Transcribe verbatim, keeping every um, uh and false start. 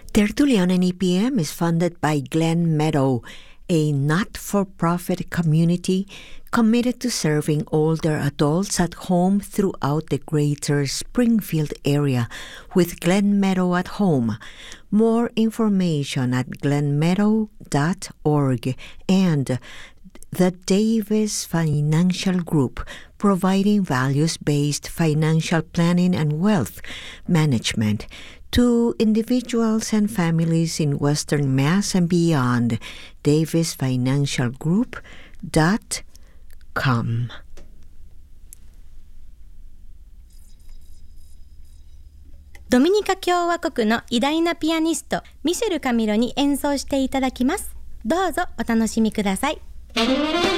Tertulian and E P M is funded by Glen Meadow, a not-for-profit community committed to serving older adults at home throughout the greater Springfield area with Glen Meadow at Home. More information at glen meadow dot org and the Davis Financial Group, providing values-based financial planning and wealth management to individuals and families in Western Mass and beyond. davis financial group dot com。 ドミニカ共和国の偉大なピアニストミシェル・カミロに演奏していただきます。どうぞお楽しみください。